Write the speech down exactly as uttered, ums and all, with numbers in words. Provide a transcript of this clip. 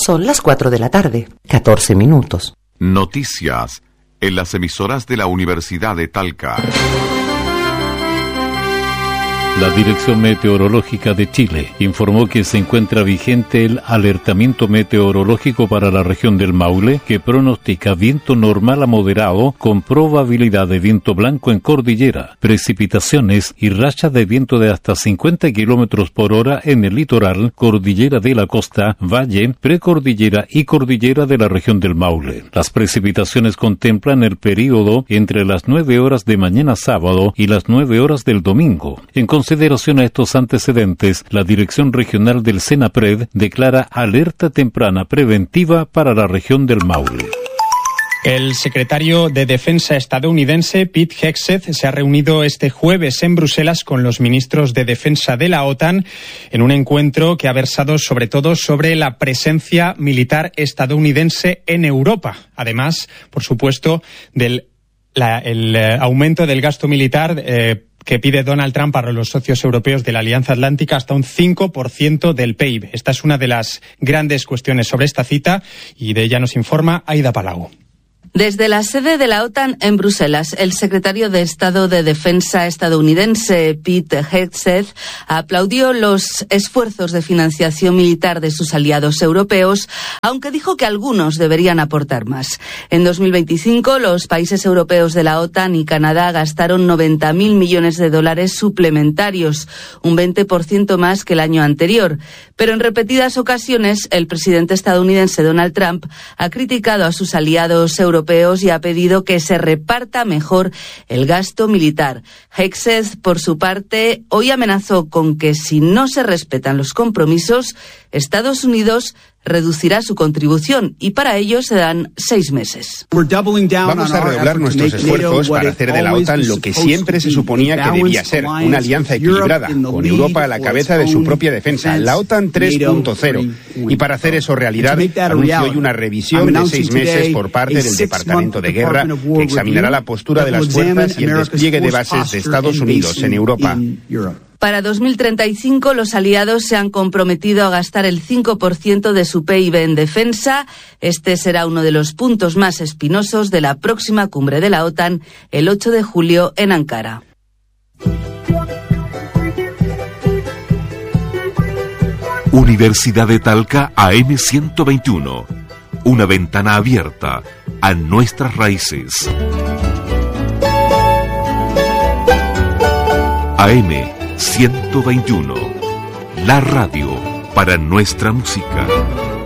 Son las cuatro de la tarde, catorce minutos. Noticias en las emisoras de la Universidad de Talca. La Dirección Meteorológica de Chile informó que se encuentra vigente el alertamiento meteorológico para la región del Maule, que pronostica viento normal a moderado con probabilidad de viento blanco en cordillera, precipitaciones y rachas de viento de hasta cincuenta kilómetros por hora en el litoral, cordillera de la costa, valle, precordillera y cordillera de la región del Maule. Las precipitaciones contemplan el período entre las nueve horas de mañana sábado y las nueve horas del domingo. En En consideración a estos antecedentes, la Dirección Regional del SENAPRED declara alerta temprana preventiva para la región del Maule. El secretario de Defensa estadounidense, Pete Hegseth, se ha reunido este jueves en Bruselas con los ministros de Defensa de la OTAN en un encuentro que ha versado sobre todo sobre la presencia militar estadounidense en Europa. Además, por supuesto, del la, el eh, aumento del gasto militar eh, que pide Donald Trump para los socios europeos de la Alianza Atlántica hasta un cinco por ciento del P I B. Esta es una de las grandes cuestiones sobre esta cita y de ella nos informa Aida Palau. Desde la sede de la OTAN en Bruselas, el secretario de Estado de Defensa estadounidense, Pete Hegseth, aplaudió los esfuerzos de financiación militar de sus aliados europeos, aunque dijo que algunos deberían aportar más. En dos mil veinticinco, los países europeos de la OTAN y Canadá gastaron noventa mil millones de dólares suplementarios, un veinte por ciento más que el año anterior. Pero en repetidas ocasiones, el presidente estadounidense Donald Trump ha criticado a sus aliados europeos y ha pedido que se reparta mejor el gasto militar. Hegseth, por su parte, hoy amenazó con que si no se respetan los compromisos, Estados Unidos reducirá su contribución y para ello se dan seis meses. Vamos a redoblar nuestros esfuerzos para hacer de la OTAN lo que siempre se suponía que debía ser, una alianza equilibrada, con Europa a la cabeza de su propia defensa, la OTAN tres punto cero. Y para hacer eso realidad, anuncio hoy una revisión de seis meses por parte del Departamento de Guerra, que examinará la postura de las fuerzas y el despliegue de bases de Estados Unidos en Europa. Para dos mil treinta y cinco, los aliados se han comprometido a gastar el cinco por ciento de su P I B en defensa. Este será uno de los puntos más espinosos de la próxima cumbre de la OTAN, el ocho de julio en Ankara. Universidad de Talca A M ciento veintiuno. Una ventana abierta a nuestras raíces. A M ciento veintiuno, la radio para nuestra música.